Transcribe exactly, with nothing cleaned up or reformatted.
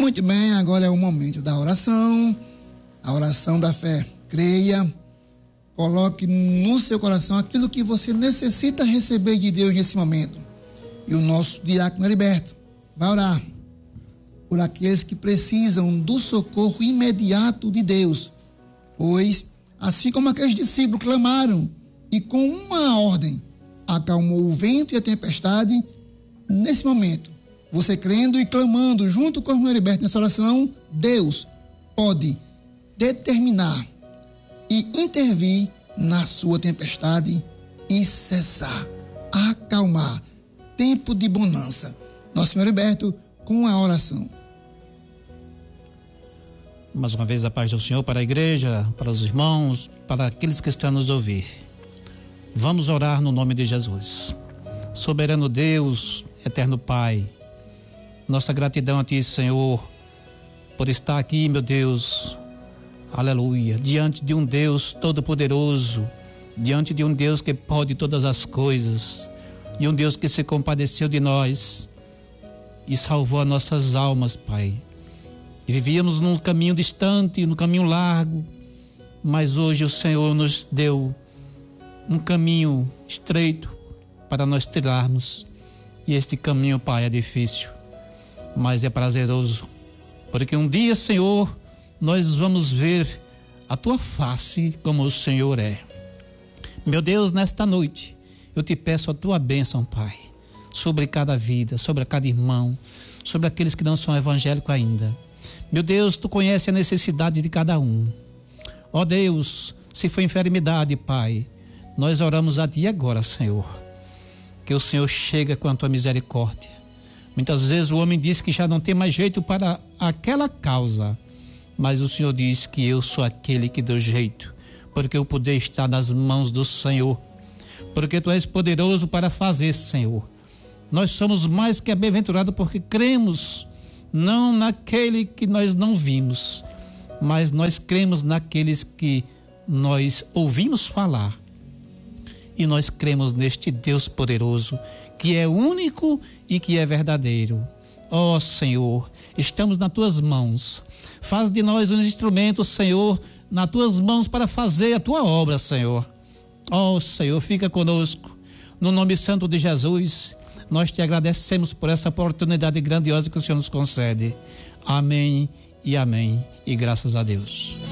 Muito bem, agora é o momento da oração, a oração da fé. Creia, coloque no seu coração aquilo que você necessita receber de Deus nesse momento. E o nosso diácono Heriberto vai orar por aqueles que precisam do socorro imediato de Deus. Pois, assim como aqueles discípulos clamaram e com uma ordem acalmou o vento e a tempestade, nesse momento, você crendo e clamando junto com o irmão Heriberto nessa oração, Deus pode determinar e intervir na sua tempestade e cessar, acalmar. Tempo de bonança. Nosso Senhor Heriberto, com a oração. Mais uma vez a paz do Senhor para a igreja, para os irmãos, para aqueles que estão a nos ouvir. Vamos orar no nome de Jesus. Soberano Deus, eterno Pai, nossa gratidão a Ti, Senhor, por estar aqui, meu Deus, aleluia, diante de um Deus todo-poderoso, diante de um Deus que pode todas as coisas, e um Deus que se compadeceu de nós e salvou as nossas almas, Pai. E vivíamos num caminho distante, num caminho largo, mas hoje o Senhor nos deu um caminho estreito para nós trilharmos. E este caminho, Pai, é difícil, mas é prazeroso, porque um dia, Senhor, nós vamos ver a Tua face como o Senhor é. Meu Deus, nesta noite, eu te peço a Tua bênção, Pai, sobre cada vida, sobre cada irmão, sobre aqueles que não são evangélicos ainda. Meu Deus, Tu conheces a necessidade de cada um. Ó Deus, se for enfermidade, Pai, nós oramos a Ti agora, Senhor, que o Senhor chega com a Tua misericórdia. Muitas vezes o homem diz que já não tem mais jeito para aquela causa, mas o Senhor diz que eu sou aquele que deu jeito, porque o poder está nas mãos do Senhor, porque Tu és poderoso para fazer, Senhor. Nós somos mais que bem-aventurados porque cremos não naquele que nós não vimos, mas nós cremos naqueles que nós ouvimos falar. E nós cremos neste Deus poderoso, que é único e que é verdadeiro. Ó Senhor, estamos nas Tuas mãos. Faz de nós um instrumento, Senhor, nas Tuas mãos para fazer a Tua obra, Senhor. Ó Senhor, fica conosco. No nome santo de Jesus, nós Te agradecemos por essa oportunidade grandiosa que o Senhor nos concede. Amém e amém. E graças a Deus.